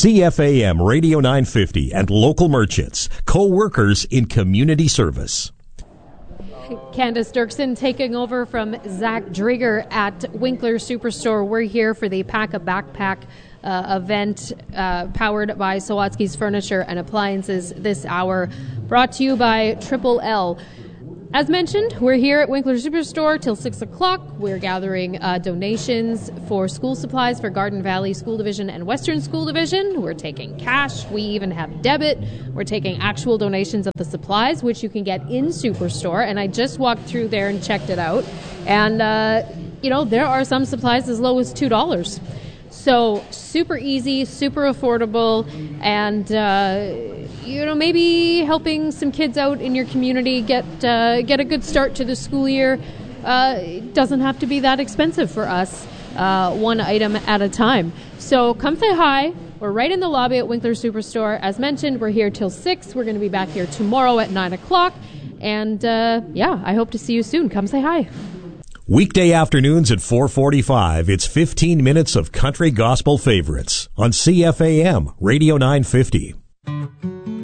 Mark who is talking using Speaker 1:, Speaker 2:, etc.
Speaker 1: CFAM Radio 950 and local merchants, co-workers in community service.
Speaker 2: Candace Dirksen taking over from Zach Drieger at Winkler Superstore. We're here for the Pack a Backpack event powered by Sawatsky's Furniture and Appliances this hour, brought to you by Triple L. As mentioned, we're here at Winkler Superstore till 6 o'clock. We're gathering donations for school supplies for Garden Valley School Division and Western School Division. We're taking cash. We even have debit. We're taking actual donations of the supplies, which you can get in Superstore. And I just walked through there and checked it out. And, there are some supplies as low as $2. So super easy, super affordable, and maybe helping some kids out in your community get a good start to the school year. It doesn't have to be that expensive for us, one item at a time. So come say hi. We're right in the lobby at Winkler Superstore. As mentioned, we're here till 6. We're going to be back here tomorrow at 9 o'clock. And I hope to see you soon. Come say hi.
Speaker 1: Weekday afternoons at 4:45, it's 15 minutes of country gospel favorites on CFAM Radio 950.